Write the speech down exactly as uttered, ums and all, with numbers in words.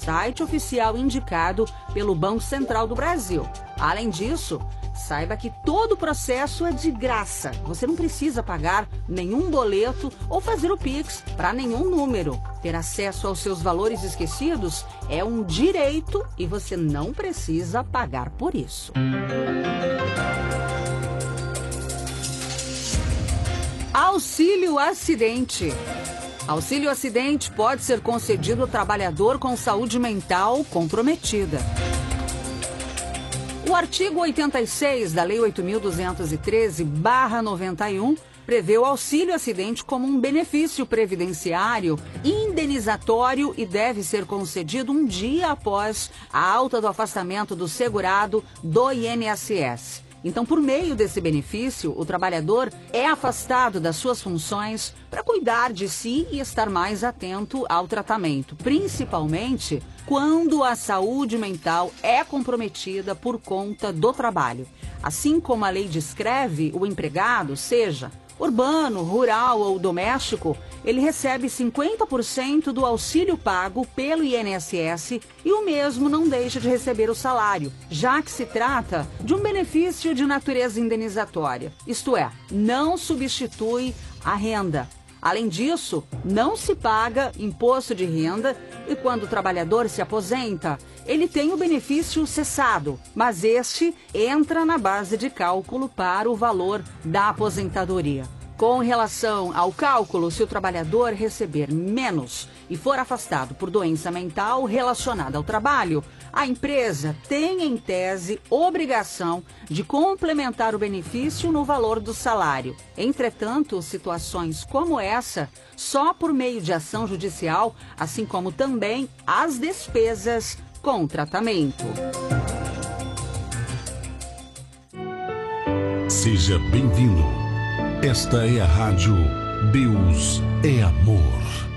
site oficial indicado pelo Banco Central do Brasil. Além disso, saiba que todo o processo é de graça. Você não precisa pagar nenhum boleto ou fazer o Pix para nenhum número. Ter acesso aos seus valores esquecidos é um direito e você não precisa pagar por isso. Auxílio acidente. Auxílio acidente pode ser concedido ao trabalhador com saúde mental comprometida. O artigo oitenta e seis da Lei oito mil duzentos e treze barra noventa e um prevê o auxílio acidente como um benefício previdenciário indenizatório e deve ser concedido um dia após a alta do afastamento do segurado do I N S S. Então, por meio desse benefício, o trabalhador é afastado das suas funções para cuidar de si e estar mais atento ao tratamento, principalmente quando a saúde mental é comprometida por conta do trabalho. Assim como a lei descreve, o empregado, seja urbano, rural ou doméstico, ele recebe cinquenta por cento do auxílio pago pelo I N S S e o mesmo não deixa de receber o salário, já que se trata de um benefício de natureza indenizatória, isto é, não substitui a renda. Além disso, não se paga imposto de renda e quando o trabalhador se aposenta, ele tem o benefício cessado, mas este entra na base de cálculo para o valor da aposentadoria. Com relação ao cálculo, se o trabalhador receber menos e for afastado por doença mental relacionada ao trabalho, a empresa tem, em tese, obrigação de complementar o benefício no valor do salário. Entretanto, situações como essa, só por meio de ação judicial, assim como também as despesas com tratamento. Seja bem-vindo. Esta é a Rádio Deus é Amor.